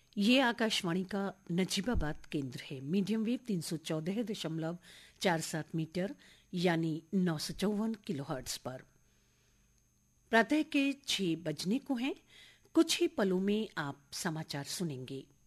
ये आकाशवाणी का नजीबाबाद केंद्र है। मीडियम वेव 314.47 मीटर यानी 954 किलोहर्ट्ज पर। प्रातः के 6 बजने को हैं। कुछ ही पलों में आप समाचार सुनेंगे।